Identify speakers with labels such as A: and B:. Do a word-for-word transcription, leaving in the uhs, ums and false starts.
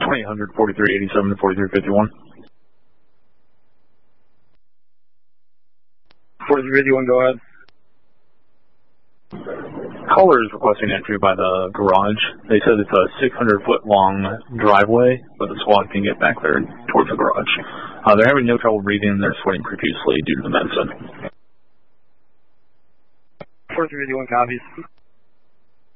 A: twenty hundred, forty-three eighty-seven to forty-three fifty-one.
B: forty-three fifty-one, go ahead.
A: Caller is requesting entry by the garage. They said it's a six hundred foot long driveway, but the squad can get back there towards the garage. Uh, they're having no trouble breathing. They're sweating profusely due to the medicine.
B: forty-three fifty-one copies.